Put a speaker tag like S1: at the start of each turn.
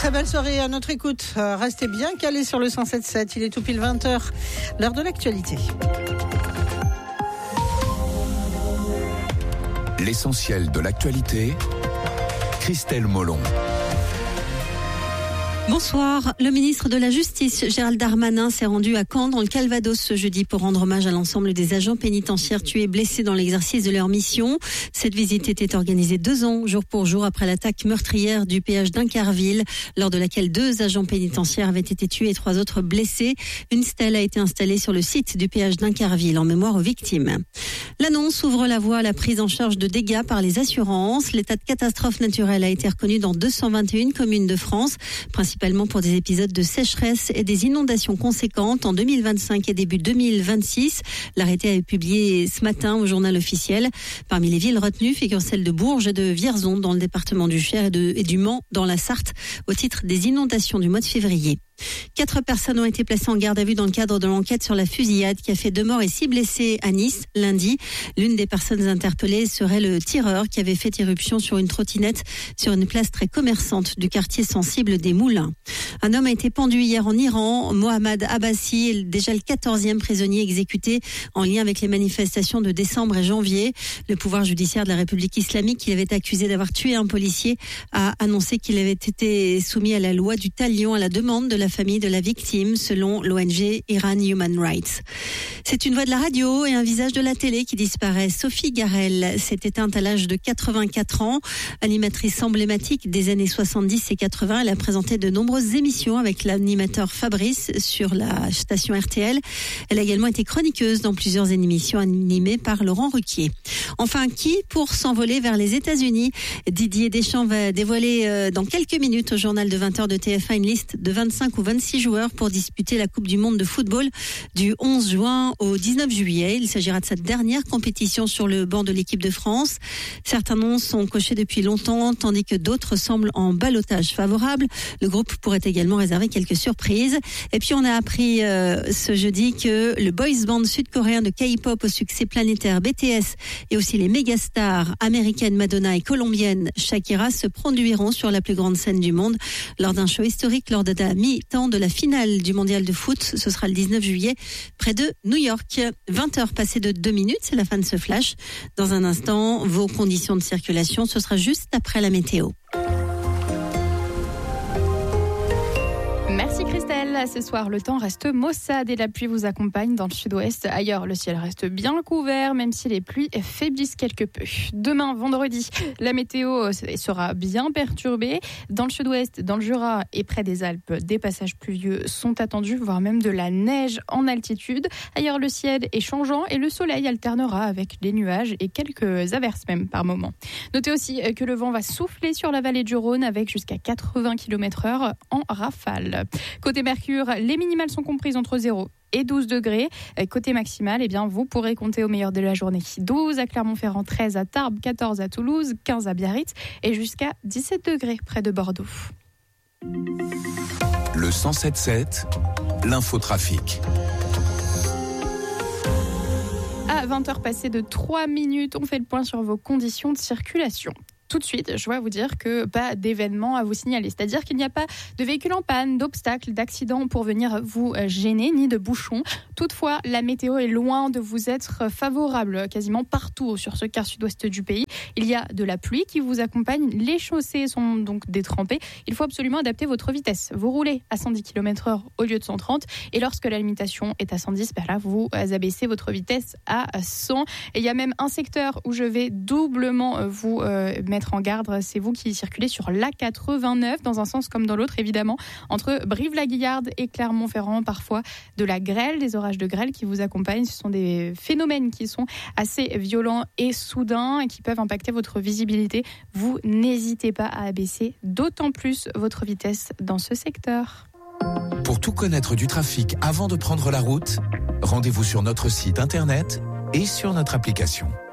S1: Très belle soirée à notre écoute. Restez bien calés sur le 107.7. Il est tout pile 20h, l'heure de l'actualité.
S2: L'essentiel de l'actualité, Christelle Molon.
S3: Bonsoir. Le ministre de la Justice, Gérald Darmanin, s'est rendu à Caen, dans le Calvados, ce jeudi pour rendre hommage à l'ensemble des agents pénitentiaires tués et blessés dans l'exercice de leur mission. Cette visite était organisée 2 ans, jour pour jour, après l'attaque meurtrière du péage d'Incarville, lors de laquelle 2 agents pénitentiaires avaient été tués et 3 autres blessés. Une stèle a été installée sur le site du péage d'Incarville en mémoire aux victimes. L'annonce ouvre la voie à la prise en charge de dégâts par les assurances. L'état de catastrophe naturelle a été reconnu dans 221 communes de France, principalement pour des épisodes de sécheresse et des inondations conséquentes en 2025 et début 2026. L'arrêté a été publié ce matin au journal officiel. Parmi les villes retenues figurent celles de Bourges et de Vierzon dans le département du Cher et du Mans dans la Sarthe au titre des inondations du mois de février. 4 personnes ont été placées en garde à vue dans le cadre de l'enquête sur la fusillade qui a fait 2 morts et 6 blessés à Nice lundi. L'une des personnes interpellées serait le tireur qui avait fait irruption sur une trottinette sur une place très commerçante du quartier sensible des Moulins. Un homme a été pendu hier en Iran. Mohamed Abbasi est déjà le 14e prisonnier exécuté en lien avec les manifestations de décembre et janvier. Le pouvoir judiciaire de la République islamique, qui l'avait accusé d'avoir tué un policier, a annoncé qu'il avait été soumis à la loi du talion à la demande de la famille de la victime, selon l'ONG Iran Human Rights. C'est une voix de la radio et un visage de la télé qui disparaît. Sophie Garel s'est éteinte à l'âge de 84 ans. Animatrice emblématique des années 70 et 80, elle a présenté de nombreuses émissions avec l'animateur Fabrice sur la station RTL. Elle a également été chroniqueuse dans plusieurs émissions animées par Laurent Ruquier. Enfin, qui pour s'envoler vers les États-Unis? Didier Deschamps va dévoiler dans quelques minutes au journal de 20h de TF1 une liste de 25 ou 26 joueurs pour disputer la Coupe du Monde de football du 11 juin au 19 juillet. Il s'agira de sa dernière compétition sur le banc de l'équipe de France. Certains noms sont cochés depuis longtemps, tandis que d'autres semblent en ballottage favorable. Le groupe pourrait également réserver quelques surprises. Et puis on a appris ce jeudi que le boys band sud-coréen de K-pop au succès planétaire BTS et aussi les mégastars américaines Madonna et colombiennes Shakira se produiront sur la plus grande scène du monde lors d'un show historique lors de la mi-temps de la finale du mondial de foot. Ce sera le 19 juillet près de New York. 20h passées de 2 minutes, c'est la fin de ce flash. Dans un instant, vos conditions de circulation, ce sera juste après la météo.
S4: Merci Christelle. Ce soir, le temps reste maussade et la pluie vous accompagne dans le sud-ouest. Ailleurs, le ciel reste bien couvert, même si les pluies faiblissent quelque peu. Demain, vendredi, la météo sera bien perturbée. Dans le sud-ouest, dans le Jura et près des Alpes, des passages pluvieux sont attendus, voire même de la neige en altitude. Ailleurs, le ciel est changeant et le soleil alternera avec les nuages et quelques averses même par moment. Notez aussi que le vent va souffler sur la vallée du Rhône avec jusqu'à 80 km/h en rafale. Côté Mercure, les minimales sont comprises entre 0 et 12 degrés. Côté maximal, eh bien, vous pourrez compter au meilleur de la journée 12 à Clermont-Ferrand, 13 à Tarbes, 14 à Toulouse, 15 à Biarritz et jusqu'à 17 degrés près de Bordeaux.
S2: Le 107.7, l'infotrafic.
S4: À 20h passées de 3 minutes, on fait le point sur vos conditions de circulation. Tout de suite, je dois vous dire que pas d'événement à vous signaler. C'est-à-dire qu'il n'y a pas de véhicules en panne, d'obstacles, d'accidents pour venir vous gêner, ni de bouchons. Toutefois, la météo est loin de vous être favorable quasiment partout sur ce quart sud-ouest du pays. Il y a de la pluie qui vous accompagne. Les chaussées sont donc détrempées. Il faut absolument adapter votre vitesse. Vous roulez à 110 km/h au lieu de 130. Et lorsque la limitation est à 110, là, vous abaissez votre vitesse à 100. Et il y a même un secteur où je vais doublement vous mettre en garde, c'est vous qui circulez sur l'A89 dans un sens comme dans l'autre évidemment, entre Brive-la-Gaillarde et Clermont-Ferrand, parfois de la grêle, des orages de grêle qui vous accompagnent. Ce sont des phénomènes qui sont assez violents et soudains et qui peuvent impacter votre visibilité. Vous n'hésitez pas à abaisser d'autant plus votre vitesse dans ce secteur.
S2: Pour tout connaître du trafic avant de prendre la route, rendez-vous sur notre site internet et sur notre application.